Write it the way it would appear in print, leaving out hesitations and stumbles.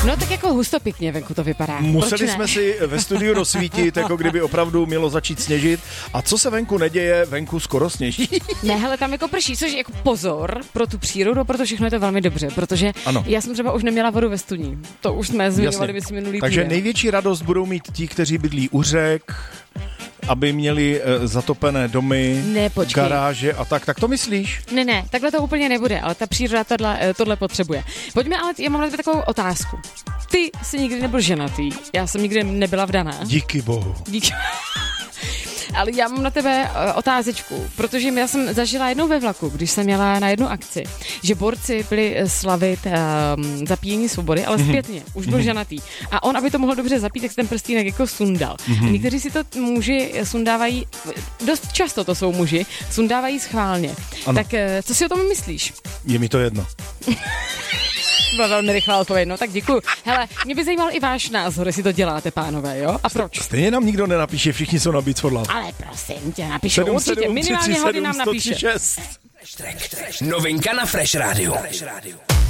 No tak jako husto pěkně venku to vypadá. Museli jsme si ve studiu rozsvítit, jako kdyby opravdu mělo začít sněžit. A co se venku neděje, venku skoro sněží. Ne, hele, tam jako prší, což jako pozor pro tu přírodu, proto všechno je to velmi dobře, protože ano. Já jsem třeba už neměla vodu ve studni. To už jsme zmiňovali, myslím, minulý Takže týden. největší radost budou mít ti, kteří bydlí u řek, aby měli zatopené domy, garáže a tak to myslíš? Ne, takhle to úplně nebude, ale ta příroda tohle potřebuje. Pojďme, ale já mám na tebe takovou otázku. Ty jsi nikdy nebyl ženatý, já jsem nikdy nebyla vdaná. Díky bohu. Díky. Ale já mám na tebe otázečku, protože já jsem zažila jednou ve vlaku, když jsem měla na jednu akci, že borci byli slavit zapíjení svobody, ale zpětně, už byl ženatý. A on, aby to mohl dobře zapít, tak si ten prstýnek jako sundal. A někteří si to muži sundávají, dost často to jsou muži, sundávají schválně. Ano. Tak co si o tom myslíš? Je mi to jedno. Byla velmi rychlá odpověď, no tak děkuju. Hele, mě by zajímal i váš názor, jestli to děláte, pánové, jo? A proč? Stejně nám nikdo nenapíše, všichni jsou na Beats for Love. Ale prosím tě, napíšu určitě, minimálně hodin nám napíše. Novinka na Fresh Radio.